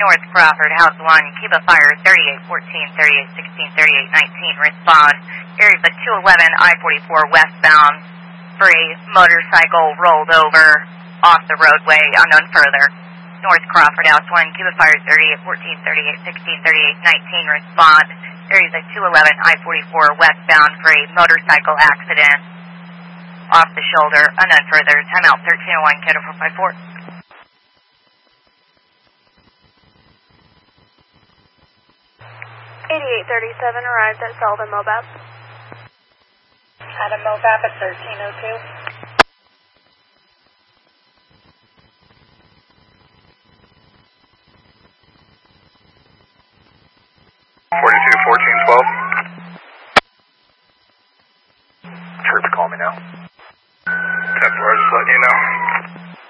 North Crawford, House 1, Cuba Fire 3814, 3816, 3819, respond. Area 211, I-44 westbound for a motorcycle rolled over off the roadway, unknown further. North Crawford, House 1, Cuba Fire 3814, 3816, 3819, respond. Area 211, I-44 westbound for a motorcycle accident off the shoulder, unknown further. Timeout 1301, Kilo 454. 8837 arrived at Sullivan Mobab. Adam Mobab at 1302. 42 14 12.